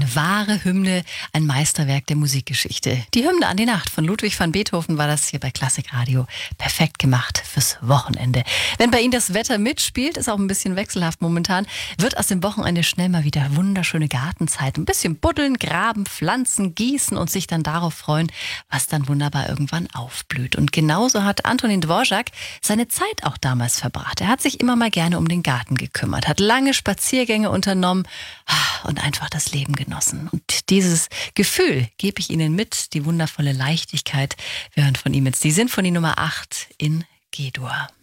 eine wahre Hymne, ein Meisterwerk der Musikgeschichte. Die Hymne an die Nacht von Ludwig van Beethoven war das hier bei Klassik Radio. Perfekt gemacht fürs Wochenende. Wenn bei Ihnen das Wetter mitspielt, ist auch ein bisschen wechselhaft momentan, wird aus dem Wochenende schnell mal wieder wunderschöne Gartenzeit. Ein bisschen buddeln, graben, pflanzen, gießen und sich dann darauf freuen, was dann wunderbar irgendwann aufblüht. Und genauso hat Antonin Dvorak seine Zeit auch damals verbracht. Er hat sich immer mal gerne um den Garten gekümmert, hat lange Spaziergänge unternommen und einfach das Leben genossen. Und dieses Gefühl gebe ich Ihnen mit, die wundervolle Leichtigkeit. Wir hören von ihm jetzt die Sinfonie Nummer 8 in G-Dur.